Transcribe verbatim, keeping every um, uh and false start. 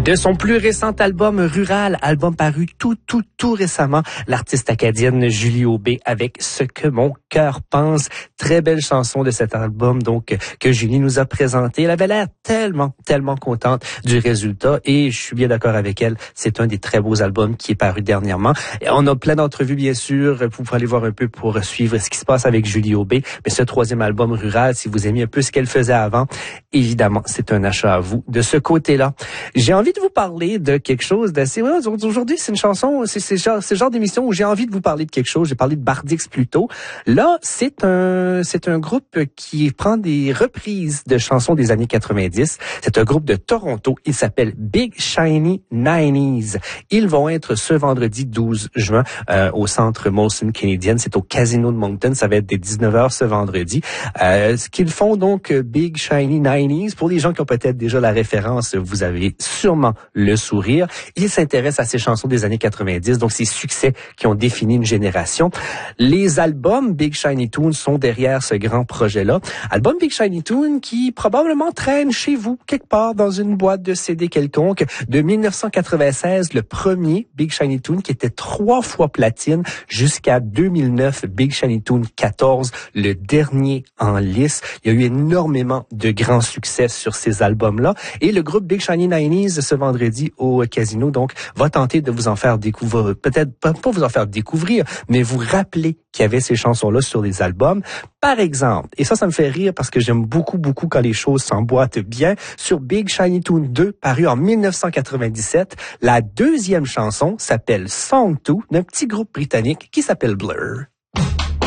De son plus récent album Rural, album paru tout, tout, tout récemment, l'artiste acadienne Julie Aubé avec Ce que mon cœur pense. Très belle chanson de cet album, donc, que Julie nous a présenté. Elle avait l'air tellement, tellement contente du résultat et je suis bien d'accord avec elle. C'est un des très beaux albums qui est paru dernièrement. Et on a plein d'entrevues, bien sûr. Vous pouvez aller voir un peu pour suivre ce qui se passe avec Julie Aubé. Mais ce troisième album Rural, si vous aimez un peu ce qu'elle faisait avant, évidemment, c'est un achat à vous de ce côté-là. J'ai envie de vous parler de quelque chose d'assez... Ouais, aujourd'hui, c'est une chanson, c'est, c'est, genre, c'est le genre d'émission où j'ai envie de vous parler de quelque chose. J'ai parlé de Bardix plus tôt. Là, c'est un, c'est un groupe qui prend des reprises de chansons des années quatre-vingt-dix. C'est un groupe de Toronto. Il s'appelle Big Shiny nineties. Ils vont être ce vendredi douze juin euh, au centre Molson Canadian. C'est au Casino de Moncton. Ça va être dès dix-neuf heures ce vendredi. Euh, ce qu'ils font donc, Big Shiny nineties, pour les gens qui ont peut-être déjà la référence, vous avez sûrement le sourire. Ils s'intéressent à ces chansons des années quatre-vingt-dix, donc ces succès qui ont défini une génération. Les albums Big Shiny Tunes sont derrière ce grand projet-là. Album Big Shiny Tune qui probablement traîne chez vous, quelque part dans une boîte de C D quelconque. De dix-neuf cent quatre-vingt-seize, le premier Big Shiny Tune qui était trois fois platine, jusqu'à deux mille neuf, Big Shiny Tune quatorze, le dernier en lice. Il y a eu énormément de grands succès sur ces albums-là. Et le groupe Big Shiny nineties, ce vendredi au Casino, donc, va tenter de vous en faire découvrir, peut-être pas, pas vous en faire découvrir, mais vous rappeler qu'il y avait ces chansons-là sur les albums. Par exemple, et ça, ça me fait rire parce que j'aime beaucoup, beaucoup quand les choses s'emboîtent bien, sur Big Shiny Tune deux, paru en dix-neuf cent quatre-vingt-dix-sept, la deuxième chanson s'appelle Song deux, d'un petit groupe britannique qui s'appelle Blur.